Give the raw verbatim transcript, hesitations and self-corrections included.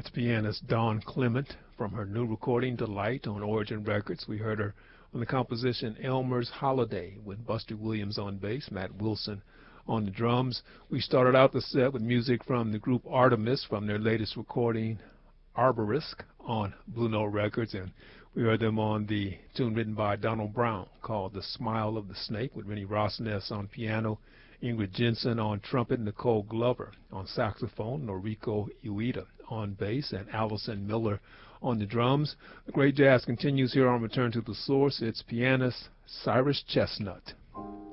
That's pianist Dawn Clement from her new recording Delight on Origin Records. We heard her on the composition Elmer's Holiday with Buster Williams on bass, Matt Wilson on the drums. We started out the set with music from the group Artemis from their latest recording Arborisk on Blue Note Records, and we heard them on the tune written by Donald Brown called The Smile of the Snake with Rennie Rosness on piano, Ingrid Jensen on trumpet, Nicole Glover on saxophone, Noriko Ueda on bass, and Allison Miller on the drums. The great jazz continues here on Return to the Source. It's pianist Cyrus Chestnut.